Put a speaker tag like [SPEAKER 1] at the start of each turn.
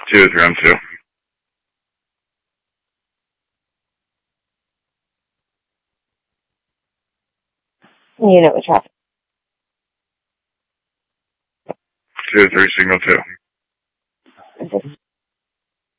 [SPEAKER 1] 2-3 on 2.
[SPEAKER 2] Unit with traffic.
[SPEAKER 1] 2-3, signal 2.